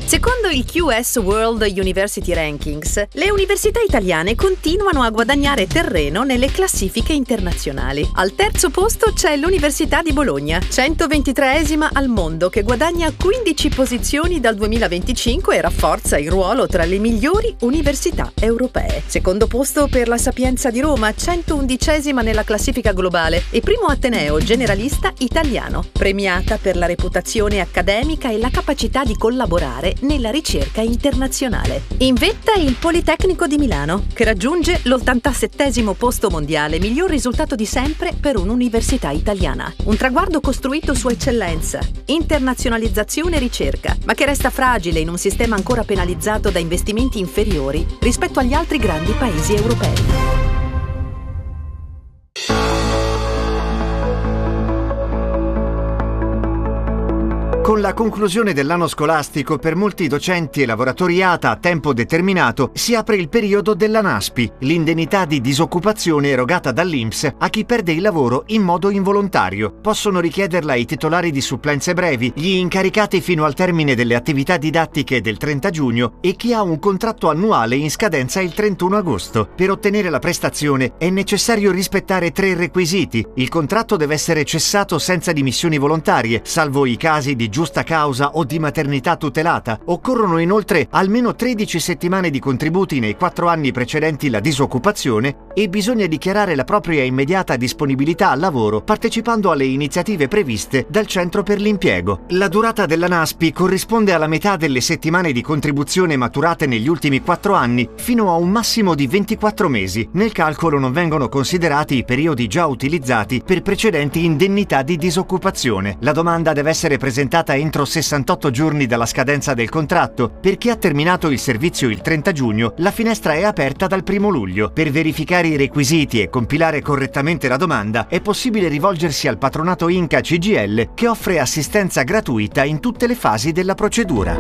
Secondo il QS World University Rankings, le università italiane continuano a guadagnare terreno nelle classifiche internazionali. Al terzo posto c'è l'Università di Bologna, 123esima al mondo, che guadagna 15 posizioni dal 2025 e rafforza il ruolo tra le migliori università europee. Secondo posto per la Sapienza di Roma, 111esima nella classifica globale e primo ateneo generalista italiano, premiata per la reputazione accademica e la capacità di collaborare nella ricerca internazionale. In vetta il Politecnico di Milano, che raggiunge l'87° posto mondiale, miglior risultato di sempre per un'università italiana. Un traguardo costruito su eccellenza, internazionalizzazione e ricerca, ma che resta fragile in un sistema ancora penalizzato da investimenti inferiori rispetto agli altri grandi paesi europei. Con la conclusione dell'anno scolastico, per molti docenti e lavoratori ATA a tempo determinato si apre il periodo della NASPI, l'indennità di disoccupazione erogata dall'INPS a chi perde il lavoro in modo involontario. Possono richiederla i titolari di supplenze brevi, gli incaricati fino al termine delle attività didattiche del 30 giugno e chi ha un contratto annuale in scadenza il 31 agosto. Per ottenere la prestazione è necessario rispettare 3 requisiti. Il contratto deve essere cessato senza dimissioni volontarie, salvo i casi di giusta causa o di maternità tutelata. Occorrono inoltre almeno 13 settimane di contributi nei 4 anni precedenti la disoccupazione e bisogna dichiarare la propria immediata disponibilità al lavoro partecipando alle iniziative previste dal Centro per l'Impiego. La durata della NASPI corrisponde alla metà delle settimane di contribuzione maturate negli ultimi 4 anni, fino a un massimo di 24 mesi. Nel calcolo non vengono considerati i periodi già utilizzati per precedenti indennità di disoccupazione. La domanda deve essere presentata entro 68 giorni dalla scadenza del contratto. Per chi ha terminato il servizio il 30 giugno, la finestra è aperta dal 1 luglio. Per verificare i requisiti e compilare correttamente la domanda è possibile rivolgersi al patronato Inca CGIL, che offre assistenza gratuita in tutte le fasi della procedura.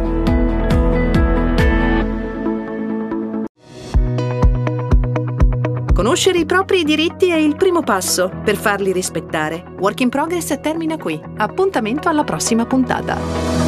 Conoscere i propri diritti è il primo passo per farli rispettare. Work in Progress termina qui. Appuntamento alla prossima puntata.